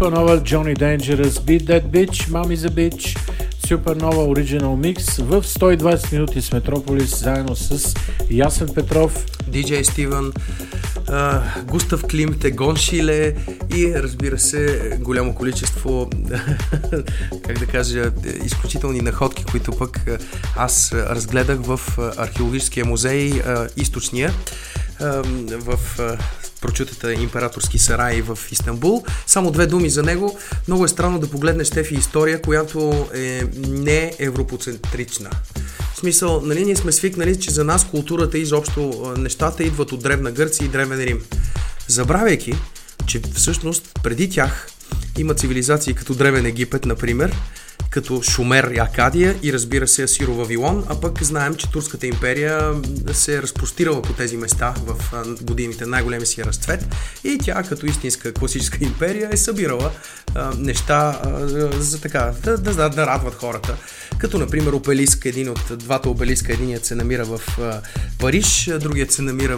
Supernova, Johnny Dangerous, Beat That Bitch, Mommy's a Bitch, Supernova Original Mix в 120 минути с Метрополис, заедно с Ясен Петров, DJ Стивън, Густав Климт, Егон Шиле и разбира се голямо количество как да кажа, изключителни находки, които пък аз разгледах в археологическия музей Източния в прочутата императорски сарай в Истанбул. Само две думи за него. Много е странно да погледнеш Стефи история, която е не европоцентрична. В смисъл, нали, ние сме свикнали, че за нас културата и изобщо нещата идват от Древна Гърция и Древен Рим. Забравяйки, че всъщност преди тях има цивилизации като Древен Египет, например, като Шумер и Акадия и разбира се Асиро-Вавилон, а пък знаем, че Турската империя се е разпростирала по тези места в годините най-големи си разцвет и тя като истинска класическа империя е събирала неща за така, да радват хората. Като например обелиск, един от двата обелиска, единият се намира в Париж, другият се намира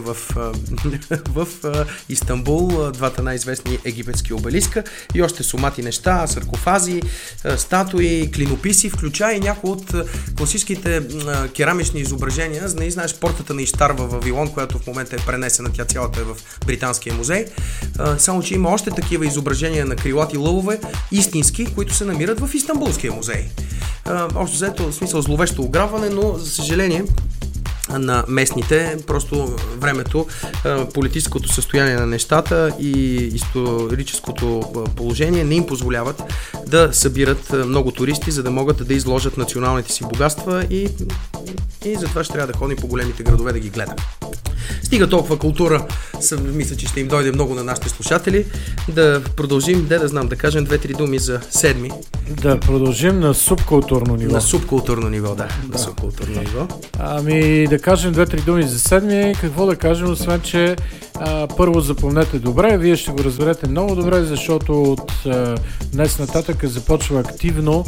в Истанбул, двата най-известни египетски обелиска и още сумати неща, саркофази, статуи, клинописи, включая и някои от класическите керамични изображения. За да не знаеш портата на Иштар във Вавилон, която в момента е пренесена, тя цялата е в Британския музей. Само че има още такива изображения на крилати лъвове, истински, които се намират в Истанбулския музей. Общо взето, в смисъл зловещо ограбване, но за съжаление на местните, просто времето, политическото състояние на нещата и историческото положение не им позволяват да събират много туристи, за да могат да изложат националните си богатства и затова ще трябва да ходим по големите градове да ги гледаме. Стига толкова култура, мисля, че ще им дойде много на нашите слушатели. Да продължим, да кажем две-три думи за седми. Да продължим на субкултурно ниво. На субкултурно ниво, да. На субкултурно ниво. Ами да кажем две-три думи за седми. Какво да кажем, освен че първо запомнете добре, вие ще го разберете много добре, защото от днес нататък започва активно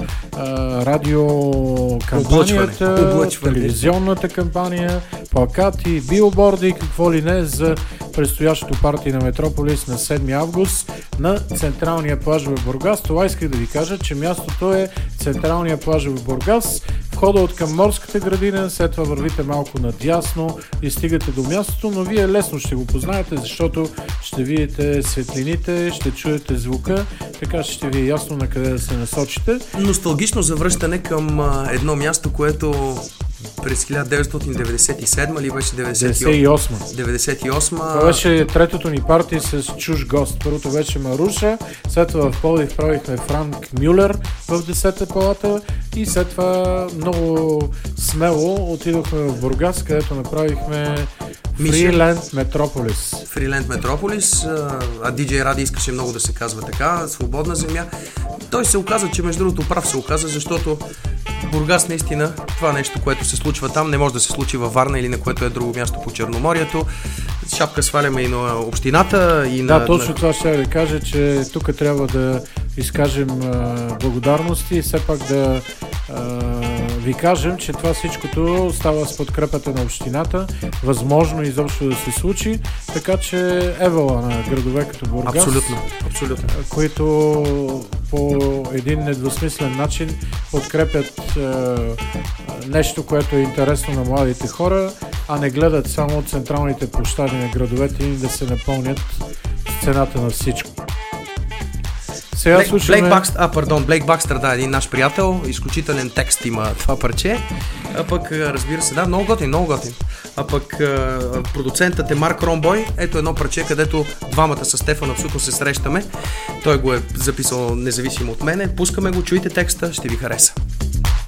радиокампанията, телевизионната кампания, плакати, билборди и какво ли не за предстоящото парти на Метрополис на 7 август на централния плаж в Бургас. Това исках да ви кажа, че мястото е централния плаж в Бургас. Входа от към морската градина, след това вървите малко надясно и стигате до мястото, но вие лесно ще го познаете, защото ще видите светлините, ще чуете звука, така ще ви е ясно на къде да се насочите. Носталгично завръщане към едно място, което през 1997 или беше 98? Това беше третото ни парти с чуж гост. Първото беше Маруша, след това в Пловдив правихме Франк Мюлер в 10-та палата и след това много смело отидохме в Бургас, където направихме Фриленд Метрополис. Фриленд Метрополис, а DJ Ради искаше много да се казва така, свободна земя. Той се оказа, че между другото прав се оказа, защото Бургас наистина, това нещо, което се случва там, не може да се случи във Варна или на което е друго място по Черноморието. Шапка сваляме и на общината. Точно това ще ви кажа, че тук трябва да изкажем благодарности и все пак да ви кажем, че това всичкото става с подкрепата на общината, възможно изобщо да се случи, така че евала на градове като Бургас, абсолютно. които по един недвусмислен начин подкрепят нещо, което е интересно на младите хора, а не гледат само централните площади на градовете им да се напълнят с цената на всичко. Блейк Бакстър, да, един наш приятел, изключителен текст има това парче, а пък разбира се, да, много готин. А пък продуцентът е Марк Ромбой, ето едно парче, където двамата с Стефан абсолютно се срещаме, той го е записал независимо от мене, пускаме го, чуйте текста, ще ви хареса.